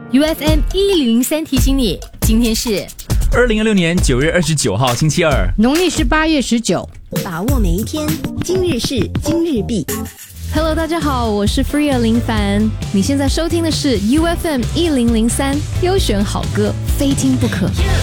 UFM 1003提醒你，今天是 2026年9月29号星期二， 农历是8月19。 把握每一天，今日事今日毕。 Hello， 大家好，我是 Freya 林凡。你现在收听的是 UFM 1003，优选好歌，非听不可。